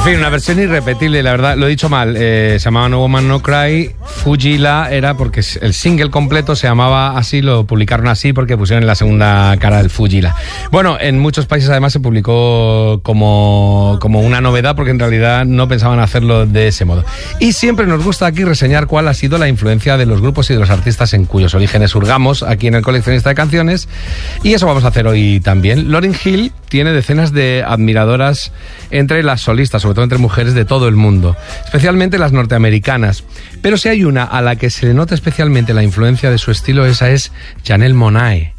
fin, una versión irrepetible, la verdad, lo he dicho mal, se llamaba No Woman No Cry. Fujila era porque el single completo se llamaba así, lo publicaron así porque pusieron en la segunda cara el Fujila. Bueno, en muchos países además se publicó como una novedad porque en realidad no pensaban hacerlo de ese modo. Y siempre nos gusta aquí reseñar cuál ha sido la influencia de los grupos y de los artistas en cuyos orígenes hurgamos aquí en el Coleccionista de Canciones, y eso vamos a hacer hoy también. Lauryn Hill tiene decenas de admiradoras entre las solistas, sobre todo entre mujeres de todo el mundo, especialmente las norteamericanas. Pero si hay una a la que se le nota especialmente la influencia de su estilo, esa es Janelle Monáe.